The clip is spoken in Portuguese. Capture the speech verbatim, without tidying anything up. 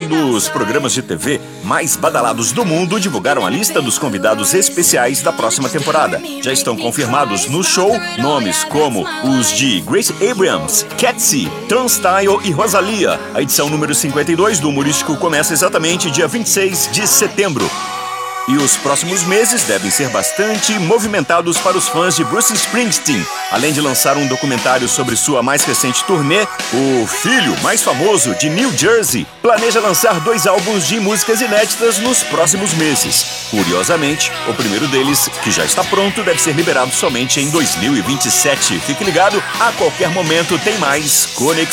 dos programas de T V mais badalados do mundo, divulgaram a lista dos convidados especiais da próxima temporada. Já estão confirmados no show nomes como os de Grace Abrams, Cassie, Turnstile e Rosalia. A edição número cinquenta e dois do Humorístico começa exatamente dia vinte e seis de setembro. E os próximos meses devem ser bastante movimentados para os fãs de Bruce Springsteen. Além de lançar um documentário sobre sua mais recente turnê, o filho mais famoso de New Jersey planeja lançar dois álbuns de músicas inéditas nos próximos meses. Curiosamente, o primeiro deles, que já está pronto, deve ser liberado somente em dois mil e vinte e sete. Fique ligado, a qualquer momento tem mais Conexão.